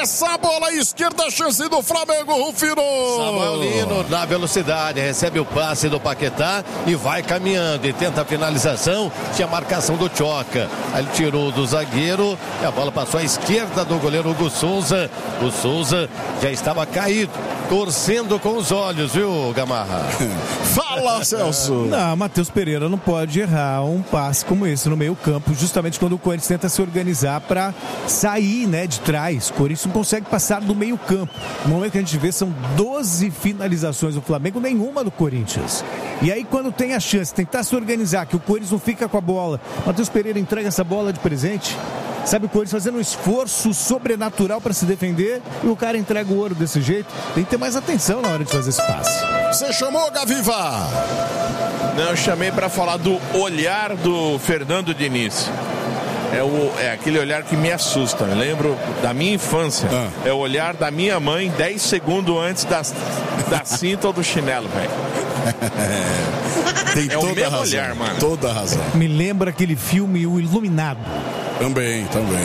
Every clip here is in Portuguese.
essa bola esquerda, chance do Flamengo, Rufino. Samuel Lino na velocidade, recebe o passe do Paquetá e vai caminhando e tenta a finalização. Tinha marcação do Tchoca, aí ele tirou do zagueiro e a bola passou à esquerda do goleiro Hugo Souza. O Souza já estava caído, torcendo com os olhos, viu, Gamarra? Fala, Celso. Não, Matheus Pereira não pode errar um passe como esse no meio campo, justamente quando o Corinthians tenta se organizar para sair, né, de trás. O Corinthians não consegue passar do meio campo. No momento que a gente vê, são 12 finalizações do Flamengo, nenhuma do Corinthians. E aí, quando tem a chance de tentar se organizar, que o Corinthians não fica com a bola, Matheus Pereira entrega essa bola de presente. Sabe, o Corinthians fazendo um esforço sobrenatural para se defender e o cara entrega o ouro desse jeito. Tem que ter mais atenção na hora de fazer esse passe. Você chamou, Gaviva? Não, eu chamei para falar do olhar do Fernando Diniz. É aquele olhar que me assusta. Eu lembro da minha infância. É o olhar da minha mãe 10 segundos antes da cinta ou do chinelo, velho. Tem toda o mesmo razão, olhar, mano. Toda a razão. Me lembra aquele filme O Iluminado. Também.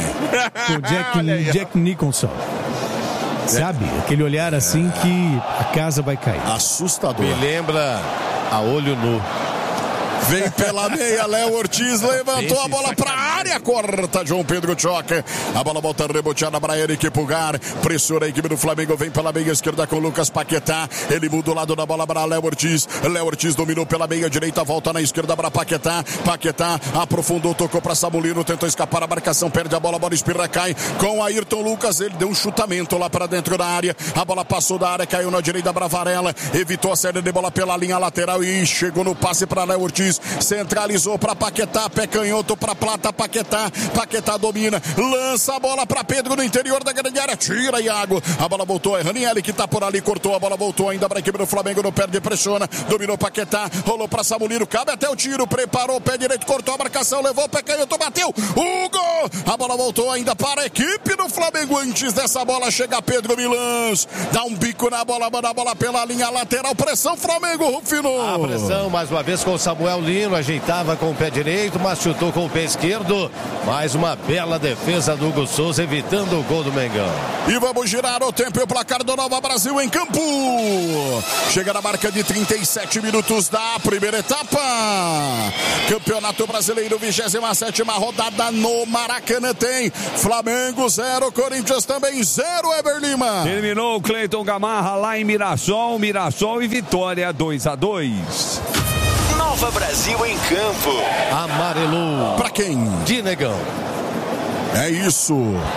Com Jack Nicholson. Sabe? Aquele olhar assim que a casa vai cair. Assustador. Me lembra a olho nu. Vem pela meia, Léo Ortiz levantou a bola pra área, corta João Pedro Tchoca. A bola volta reboteada para Eric Pulgar. Pressiona a equipe do Flamengo, vem pela meia esquerda com Lucas Paquetá. Ele muda o lado da bola para Léo Ortiz. Léo Ortiz dominou pela meia direita, volta na esquerda para Paquetá. Paquetá aprofundou, tocou para Samulino, tentou escapar a marcação, perde a bola espirra, cai com Ayrton Lucas. Ele deu um chutamento lá para dentro da área. A bola passou da área, caiu na direita para Varela. Evitou a saída de bola pela linha lateral e chegou no passe para Léo Ortiz. Centralizou para Paquetá, pé canhoto para Plata, Paquetá domina, lança a bola para Pedro no interior da grande área, tira Iago, a bola voltou, é Ranieri que tá por ali, cortou, a bola voltou ainda para a equipe do Flamengo, não perde, pressiona, dominou Paquetá, rolou para Samulino, cabe até o tiro, preparou o pé direito, cortou a marcação, levou o pé canhoto, bateu, Hugo, a bola voltou ainda para a equipe do Flamengo, antes dessa bola chega Pedro Milãs, dá um bico na bola, manda a bola pela linha lateral, pressão Flamengo, Rufino. A pressão mais uma vez com o Samuel Lino, ajeitava com o pé direito, mas chutou com o pé esquerdo. Mais uma bela defesa do Hugo Souza, evitando o gol do Mengão. E vamos girar o tempo e o placar do Nova Brasil em campo. Chega na marca de 37 minutos da primeira etapa. Campeonato Brasileiro, 27ª rodada no Maracanã. Tem Flamengo 0, Corinthians também 0, Eber Lima. Terminou o Cleiton Gamarra lá em Mirassol e Vitória 2-2. Nova Brasil em campo. Amarelou. Pra quem? De Negão. É isso.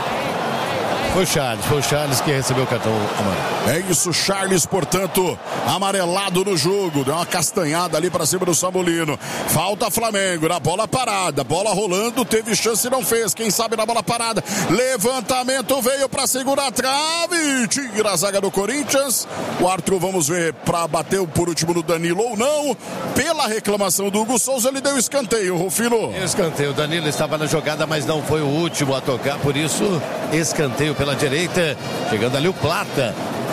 Foi o Charles que recebeu o cartão amarelo. É isso, Charles, portanto, amarelado no jogo. Deu uma castanhada ali pra cima do Samulino. Falta Flamengo na bola parada. Bola rolando, teve chance e não fez. Quem sabe na bola parada. Levantamento veio pra segurar a trave. Tira a zaga do Corinthians. O Arthur, vamos ver, pra bater por último no Danilo ou não. Pela reclamação do Hugo Souza, ele deu escanteio, Rufino. Escanteio. O Danilo estava na jogada, mas não foi o último a tocar. Por isso, escanteio pela direita. Chegando ali o Plata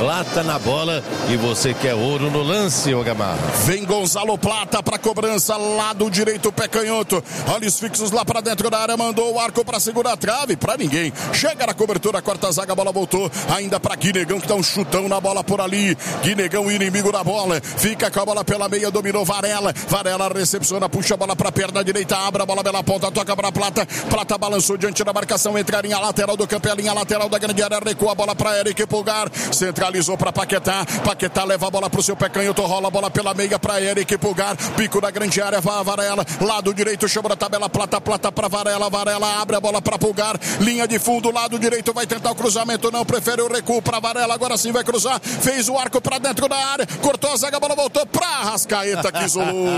na bola e você quer ouro no lance, ô Gamarra. Vem Gonzalo Plata pra cobrança, lado direito, pé canhoto. Olhos fixos lá pra dentro da área, mandou o arco pra segurar a trave, pra ninguém. Chega na cobertura, corta a zaga, a bola voltou ainda pra Guinegão, que dá um chutão na bola por ali. Guinegão, inimigo da bola, fica com a bola pela meia, dominou Varela recepciona, puxa a bola pra perna direita, abre a bola pela ponta, toca pra Plata balançou diante da marcação, entra a linha lateral do campo, a linha lateral da grande área, recua a bola pra Eric Pulgar, centralizou pra Paquetá leva a bola pro seu pé canhoto, rola a bola pela meia pra Eric Pulgar, pico da grande área, Varela, lado direito, chama a tabela, Plata pra Varela abre a bola pra Pulgar, linha de fundo, lado direito, vai tentar o cruzamento, não, prefere o recuo pra Varela, agora sim vai cruzar, fez o arco pra dentro da área, cortou a zaga, a bola voltou pra Arrascaeta, que isolou,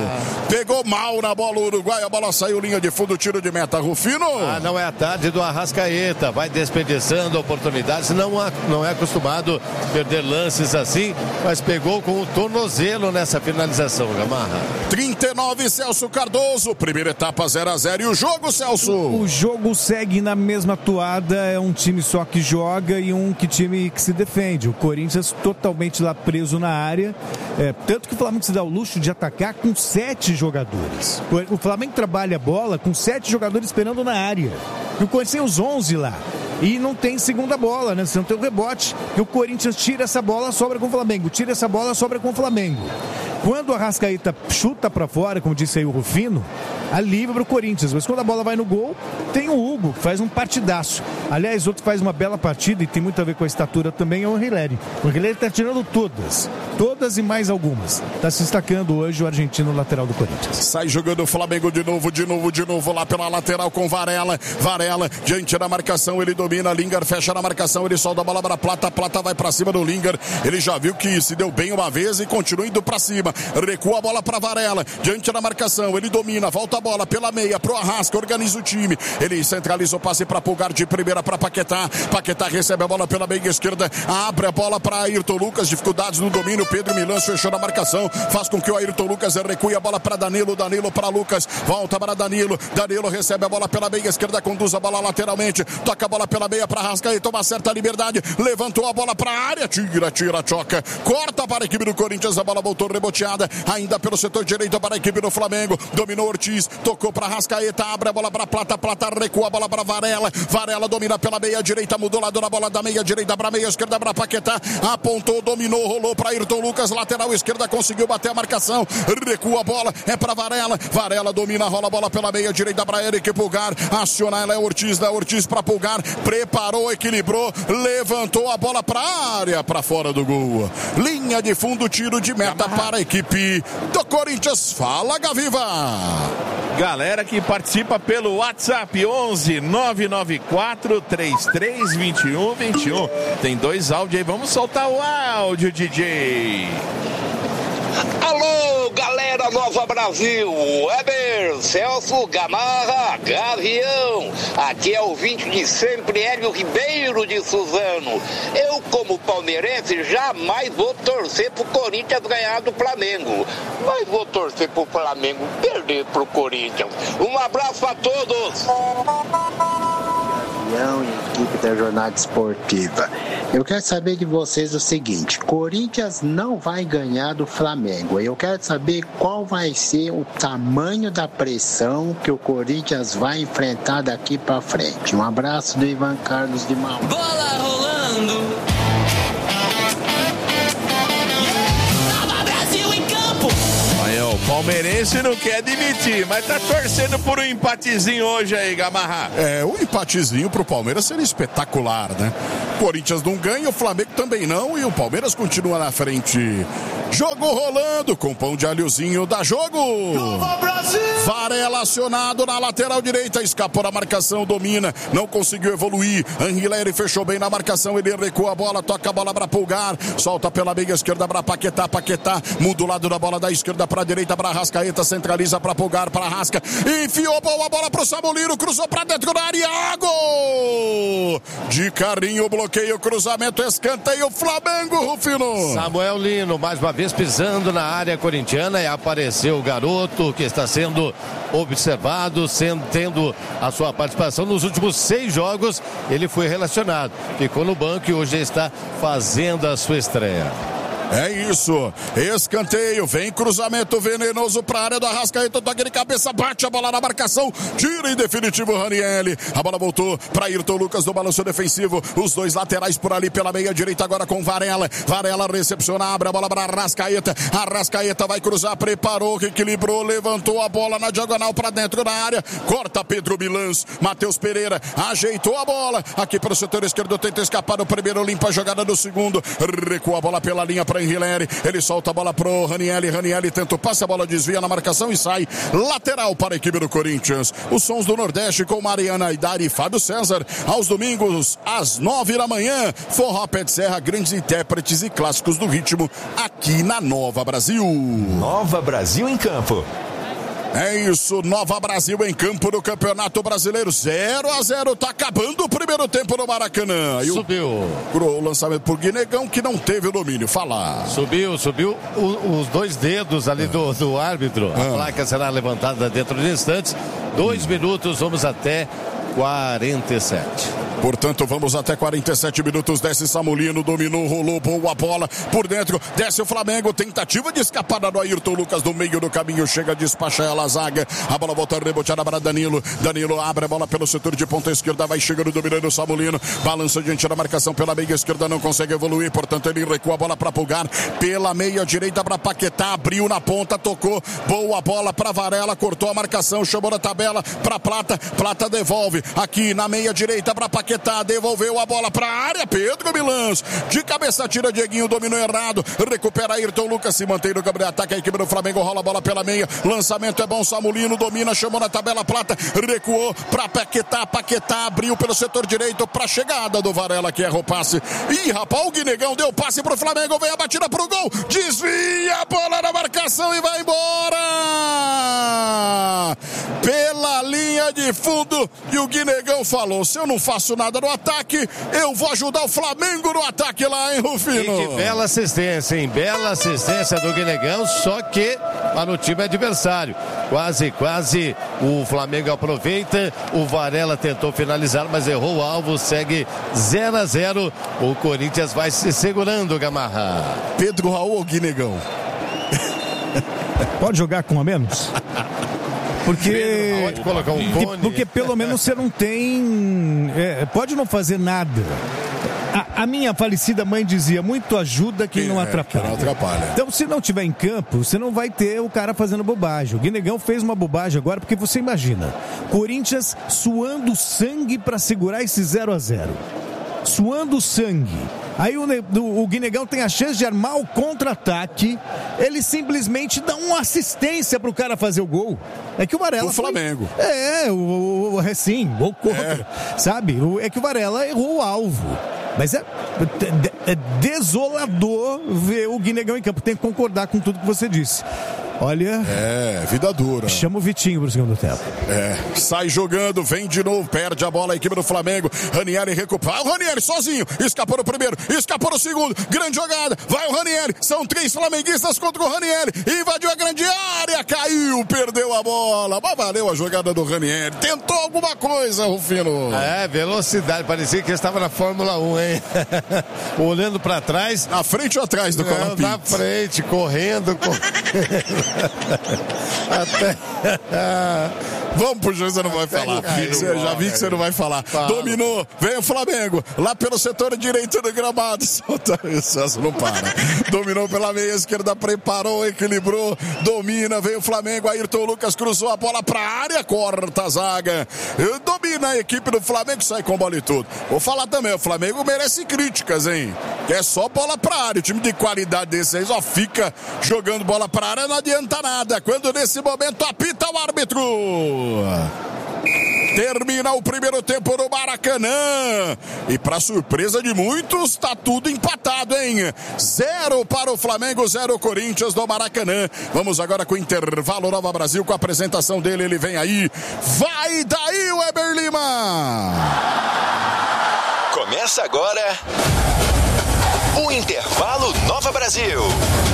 pegou mal na bola o Uruguai, a bola saiu, linha de fundo, tiro de meta, Rufino. Não é a tarde do Arrascaeta, vai desperdiçando oportunidades, não é acostumado a perder lances assim, mas pegou com o tornozelo nessa finalização, Gamarra. 39, Celso Cardoso, primeira etapa 0-0 e o jogo, Celso? O jogo segue na mesma toada, é um time só que joga e time que se defende. O Corinthians totalmente lá preso na área, tanto que o Flamengo se dá o luxo de atacar com 7 jogadores. O Flamengo trabalha a bola com 7 jogadores esperando na área. E o Corinthians tem os 11 lá. e não tem segunda bola, né? Você não tem o rebote, e o Corinthians tira essa bola, sobra com o Flamengo, tira essa bola, sobra com o Flamengo. Quando a Arrascaeta chuta para fora, como disse aí o Rufino, alívio para o Corinthians. Mas quando a bola vai no gol, tem o Hugo, que faz um partidaço. Aliás, outro que faz uma bela partida e tem muito a ver com a estatura também é o Anrileri. O Anrileri está tirando todas e mais algumas. Está se destacando hoje o argentino lateral do Corinthians. Sai jogando o Flamengo de novo lá pela lateral com Varela. Varela diante da marcação, ele domina, Lingard fecha na marcação, ele solta a bola para Plata vai para cima do Lingard. Ele já viu que se deu bem uma vez e continua indo para cima. Recua a bola para Varela, diante da marcação, ele domina, volta a bola pela meia pro Arrasca, organiza o time, ele centraliza o passe para Pulgar de primeira para Paquetá recebe a bola pela meia esquerda, abre a bola para Ayrton Lucas, dificuldades no domínio, Pedro Milans fechou na marcação, faz com que o Ayrton Lucas recue a bola para Danilo para Lucas, volta para Danilo recebe a bola pela meia esquerda, conduz a bola lateralmente, toca a bola pela meia para Arrasca e toma certa liberdade, levantou a bola para a área, tira, choca, corta para a equipe do Corinthians, a bola voltou reboteada, ainda pelo setor direito para a equipe do Flamengo, dominou Ortiz, tocou para Arrascaeta, abre a bola para Plata recua a bola para Varela domina pela meia direita, mudou o lado da bola da meia direita para meia esquerda para Paquetá, apontou, dominou, rolou para Ayrton Lucas, lateral esquerda, conseguiu bater a marcação, recua a bola, é para Varela domina, rola a bola pela meia direita para Eric Pulgar, aciona ela é Ortiz para Pulgar, preparou, equilibrou, levantou a bola para a área, para fora do gol, linha de fundo, tiro de meta para a equipe do Corinthians. Fala, Gaviva! Galera que participa pelo WhatsApp 11 994 33 21 21. Tem 2 áudios aí, vamos soltar o áudio, DJ. Alô, galera Nova Brasil, Weber, Celso, Gamarra, Gavião, aqui é o ouvinte de sempre, Hélio Ribeiro de Suzano. Eu, como palmeirense, jamais vou torcer pro Corinthians ganhar do Flamengo, mas vou torcer pro Flamengo perder pro Corinthians. Um abraço a todos. E equipe da Jornada Esportiva. Eu quero saber de vocês o seguinte: Corinthians não vai ganhar do Flamengo. Eu quero saber qual vai ser o tamanho da pressão que o Corinthians vai enfrentar daqui para frente. Um abraço do Ivan Carlos de Mal. Bola rolando. O palmeirense não quer admitir, mas tá torcendo por um empatezinho hoje aí, Gamarra. Um empatezinho pro Palmeiras seria espetacular, né? Corinthians não ganha, o Flamengo também não, e o Palmeiras continua na frente. Jogo rolando com pão de alhozinho, dá jogo. Varela acionado na lateral direita, escapou da marcação, domina, não conseguiu evoluir. Anrileri fechou bem na marcação, ele recua a bola, toca a bola para Pulgar, solta pela meia esquerda para Paquetá, muda o lado da bola da esquerda para a direita para Arrascaeta, centraliza para Pulgar, para Arrasca, enfiou a bola para o Samulino, cruzou para dentro da área, gol! De carrinho, bloqueio, cruzamento, escanteio, Flamengo, Rufino. Samuel Lino, mais uma vez pisando na área corintiana, e apareceu o garoto que está sendo observado, tendo a sua participação nos últimos 6 jogos. Ele foi relacionado, ficou no banco e hoje está fazendo a sua estreia. É isso, escanteio, vem cruzamento venenoso para a área do Arrascaeta, toque de cabeça, bate a bola na marcação, tira em definitivo o Ranieri, a bola voltou para Ayrton Lucas no balanço defensivo, os 2 laterais por ali pela meia direita agora com Varela recepciona, abre a bola para Arrascaeta vai cruzar, preparou, equilibrou, levantou a bola na diagonal para dentro da área, corta Pedro Milans, Matheus Pereira, ajeitou a bola, aqui para o setor esquerdo, tenta escapar do primeiro, limpa a jogada do segundo, recua a bola pela linha para Anrileri, ele solta a bola pro Ranieri tenta o passe, a bola desvia na marcação e sai lateral para a equipe do Corinthians. Os sons do Nordeste com Mariana Aidari e Fábio César, aos domingos às 9 da manhã, Forró Pé de Serra, grandes intérpretes e clássicos do ritmo aqui na Nova Brasil. Nova Brasil em campo. É isso, Nova Brasil em campo no Campeonato Brasileiro, 0-0, tá acabando o primeiro tempo no Maracanã. Subiu. O lançamento por Guinegão, que não teve o domínio, fala. Subiu os 2 dedos ali do árbitro. A placa será levantada dentro de instantes. 2 minutos, vamos até 47. Portanto, vamos até 47 minutos. Desce Samulino, dominou, rolou, boa bola por dentro. Desce o Flamengo, tentativa de escapada do Ayrton Lucas do meio do caminho. Chega, despacha ela a zaga. A bola volta reboteada para Danilo. Danilo abre a bola pelo setor de ponta esquerda. Vai chegando, dominando o Samulino. Balança diante da marcação pela meia esquerda. Não consegue evoluir. Portanto, ele recua a bola para Pulgar. Pela meia direita para Paquetá. Abriu na ponta, tocou. Boa bola para Varela. Cortou a marcação. Chamou na tabela para Plata. Plata devolve. Aqui na meia direita para Paquetá. Devolveu a bola para a área. Pedro Milans. De cabeça tira Dieguinho. Dominou errado. Recupera Ayrton Lucas. Se mantém no campo de ataque. A equipe do Flamengo rola a bola pela meia. Lançamento é bom. Samulino domina. Chamou na tabela. Plata recuou para Paquetá. Paquetá abriu pelo setor direito para a chegada do Varela, que erra o passe. Ih, rapaz, o Guinegão deu passe pro Flamengo. Vem a batida pro gol. Desvia a bola na marcação e vai embora. Pela linha de fundo. E o Guinegão falou: se eu não faço nada no ataque, eu vou ajudar o Flamengo no ataque lá, hein, Rufino? E que bela assistência, hein? Bela assistência do Guinegão, só que para o time adversário. Quase o Flamengo aproveita. O Varela tentou finalizar, mas errou o alvo. Segue 0-0. O Corinthians vai se segurando, Gamarra. Pedro Raul ou Guinegão? Pode jogar com a menos? Porque, pode colocar um cone. Porque pelo menos você não tem... pode não fazer nada. A minha falecida mãe dizia: muito ajuda quem não atrapalha. Não atrapalha. Então, se não tiver em campo, você não vai ter o cara fazendo bobagem. O Guinegão fez uma bobagem agora, porque você imagina, Corinthians suando sangue para segurar esse 0-0. Suando sangue. Aí o Guinegão tem a chance de armar o contra-ataque. Ele simplesmente dá uma assistência pro cara fazer o gol. É que o Varela... O Flamengo. Sim, ou contra. Sabe? É que o Varela errou o alvo. Mas é desolador ver o Guinegão em campo. Tem que concordar com tudo que você disse. Olha... vida dura. Chama o Vitinho pro segundo tempo. Sai jogando, vem de novo, perde a bola a equipe do Flamengo. Ranieri recupera. O Ranieri sozinho. Escapou no primeiro, escapou no segundo. Grande jogada. Vai o Ranieri. São 3 flamenguistas contra o Ranieri. Invadiu a grande área. Caiu, perdeu a bola. Mas valeu a jogada do Ranieri. Tentou alguma coisa, Rufino. Velocidade. Parecia que estava na Fórmula 1, hein? Olhando pra trás. Na frente ou atrás do Colapinto? Na frente, correndo. Até... Vamos pro juiz, você não vai falar. Já vi que você não vai falar. Dominou, vem o Flamengo, lá pelo setor direito do gramado. Solta isso, não para. Dominou pela meia esquerda, preparou, equilibrou, domina, vem o Flamengo. Ayrton Lucas cruzou a bola pra área, corta a zaga. Domina a equipe do Flamengo, sai com bola e tudo. Vou falar também, o Flamengo merece críticas, hein? É só bola pra área. O time de qualidade desse aí só fica jogando bola pra área, não adianta nada. Quando nesse momento apita o árbitro. Termina o primeiro tempo no Maracanã. E para surpresa de muitos, tá tudo empatado, hein? 0 para o Flamengo, 0 Corinthians no Maracanã. Vamos agora com o intervalo Nova Brasil, com a apresentação dele. Ele vem aí. Vai daí, Weber Lima! Começa agora o Intervalo Nova Brasil.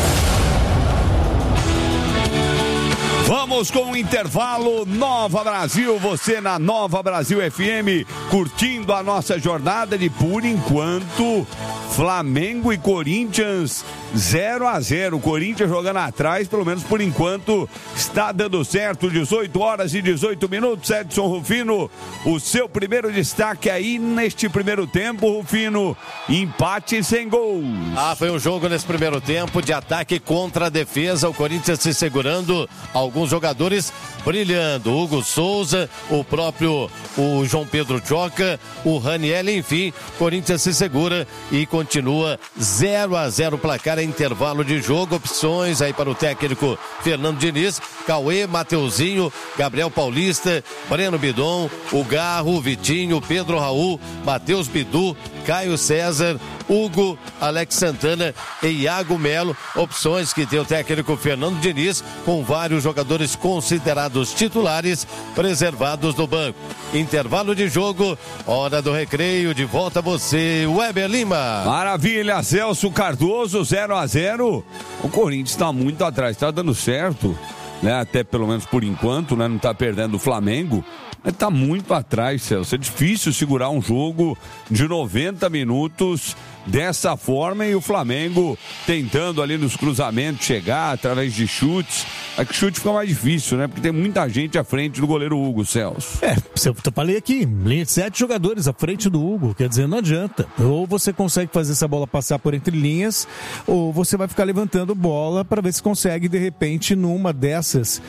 Vamos com o intervalo Nova Brasil, você na Nova Brasil FM, curtindo a nossa jornada de, por enquanto, Flamengo e Corinthians 0-0. Corinthians jogando atrás, pelo menos por enquanto, está dando certo. 18 horas e 18 minutos. Edson Rufino, o seu primeiro destaque aí neste primeiro tempo, Rufino. Empate sem gols. Foi um jogo nesse primeiro tempo de ataque contra a defesa. O Corinthians se segurando, alguns jogadores brilhando. Hugo Souza, o próprio João Pedro Choca, o Raniel, enfim. Corinthians se segura e continua 0-0 placar. Intervalo de jogo, opções aí para o técnico Fernando Diniz: Cauê, Mateuzinho, Gabriel Paulista, Breno Bidon, o Garro, o Vitinho, Pedro Raul, Matheus Bidu, Caio César, Hugo, Alex Santana e Iago Melo. Opções que tem o técnico Fernando Diniz, com vários jogadores considerados titulares preservados no banco. Intervalo de jogo, hora do recreio. De volta a você, Weber Lima. Maravilha, Celso Cardoso, 0-0. O Corinthians está muito atrás, está dando certo, né? Até pelo menos por enquanto, né? Não está perdendo o Flamengo. Está muito atrás, Celso. É difícil segurar um jogo de 90 minutos dessa forma e o Flamengo tentando ali nos cruzamentos chegar através de chutes. É que o chute fica mais difícil, né? Porque tem muita gente à frente do goleiro Hugo, Celso. Eu falei aqui, linha de 7 jogadores à frente do Hugo, quer dizer, não adianta. Ou você consegue fazer essa bola passar por entre linhas, ou você vai ficar levantando bola para ver se consegue, de repente, numa dessas...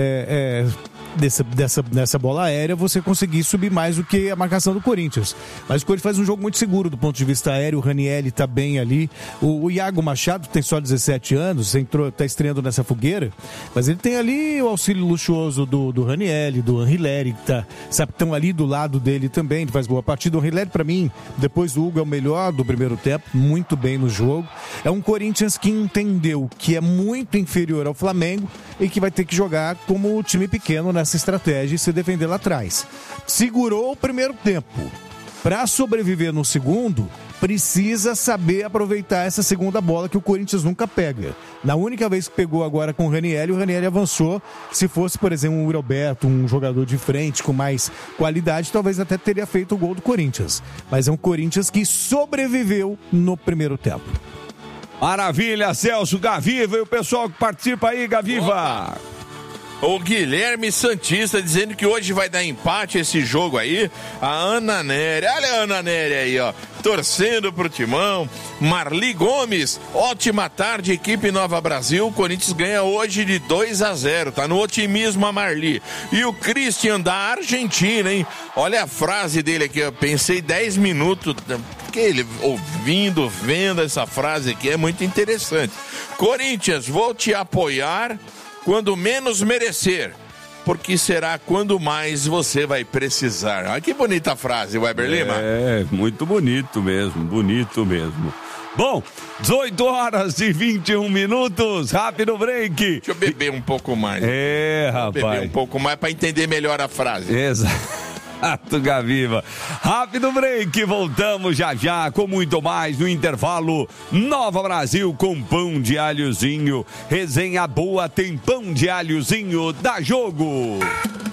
Dessa bola aérea, você conseguir subir mais do que a marcação do Corinthians. Mas o Corinthians faz um jogo muito seguro do ponto de vista aéreo. O Ranieri tá bem ali. O Iago Machado tem só 17 anos, tá estreando nessa fogueira, mas ele tem ali o auxílio luxuoso do Ranieri, do Anrileri, que estão ali do lado dele também. Ele faz boa partida. O Anrileri, pra mim, depois do Hugo, é o melhor do primeiro tempo, muito bem no jogo. É um Corinthians que entendeu que é muito inferior ao Flamengo e que vai ter que jogar como time pequeno nessa estratégia e se defender lá atrás. Segurou o primeiro tempo. Para sobreviver no segundo, precisa saber aproveitar essa segunda bola que o Corinthians nunca pega. Na única vez que pegou agora com o Ranieri avançou. Se fosse, por exemplo, um Roberto, um jogador de frente com mais qualidade, talvez até teria feito o gol do Corinthians. Mas é um Corinthians que sobreviveu no primeiro tempo. Maravilha, Celso. Gaviva e o pessoal que participa aí, Gaviva. Opa. O Guilherme Santista dizendo que hoje vai dar empate esse jogo aí. A Ana Nery, olha a Ana Nery aí, ó, torcendo pro Timão. Marli Gomes, ótima tarde, equipe Nova Brasil. O Corinthians ganha hoje de 2-0, tá no otimismo a Marli. E o Christian da Argentina, hein? Olha a frase dele aqui, eu pensei 10 minutos, porque ele ouvindo, vendo essa frase aqui é muito interessante. Corinthians, vou te apoiar quando menos merecer, porque será quando mais você vai precisar. Olha que bonita frase, Weber Lima. É, muito bonito mesmo, bonito mesmo. Bom, 18h21, rápido break. Deixa eu beber um pouco mais. Rapaz. Beber um pouco mais para entender melhor a frase. Exato. Gaviva. Rápido break, voltamos já com muito mais no intervalo. Nova Brasil com pão de alhozinho. Resenha boa, tem pão de alhozinho, dá jogo.